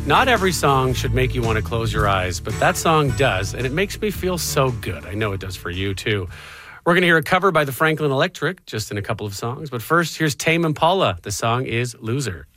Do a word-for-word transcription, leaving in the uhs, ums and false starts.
Not every song should make you want to close your eyes, but that song does, and it makes me feel so good. I know it does for you, too. We're going to hear a cover by the Franklin Electric just in a couple of songs, but first, here's Tame Impala. The song is Loser.